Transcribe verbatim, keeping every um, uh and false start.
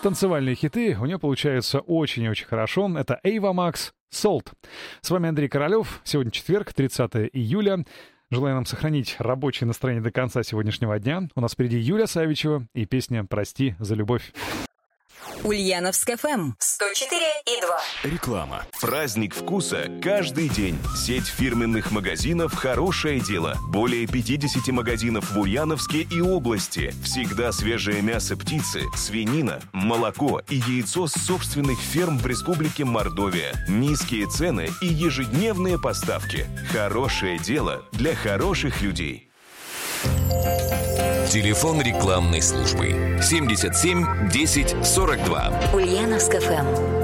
Танцевальные хиты у нее получаются очень и очень хорошо. Это Ava Max, Salt. С вами Андрей Королёв. Сегодня четверг, тридцатое июля. Желаю нам сохранить рабочее настроение до конца сегодняшнего дня. У нас впереди Юлия Савичева и песня «Прости за любовь». Ульяновск эф эм сто четыре и два. Реклама. Праздник вкуса каждый день. Сеть фирменных магазинов «Хорошее дело». Более пятьдесят магазинов в Ульяновске и области. Всегда свежее мясо птицы, свинина, молоко и яйцо с собственных ферм в Республике Мордовия. Низкие цены и ежедневные поставки. Хорошее дело для хороших людей. Телефон рекламной службы семьдесят семь десять сорок два. Ульяновск эф эм.